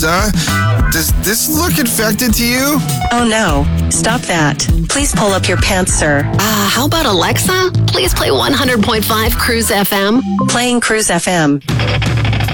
Lisa. Does this look infected to you? Oh no, stop that. Please pull up your pants, sir. How about Alexa? Please play 100.5 Cruise FM. Playing Cruise FM.